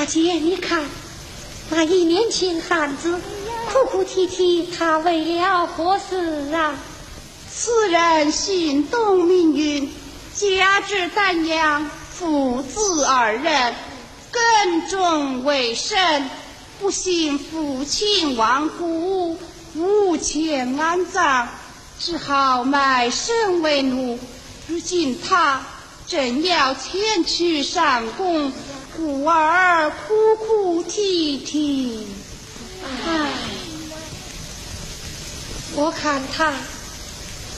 姐，你看，那一年轻汉子哭哭啼啼，他为了何事啊？ 此人心动命运，家之丹阳，父子二人，耕种为生。不幸父亲亡故，无钱安葬，只好卖身为奴。如今他正要前去上工，故而哭哭啼啼。 唉，我看他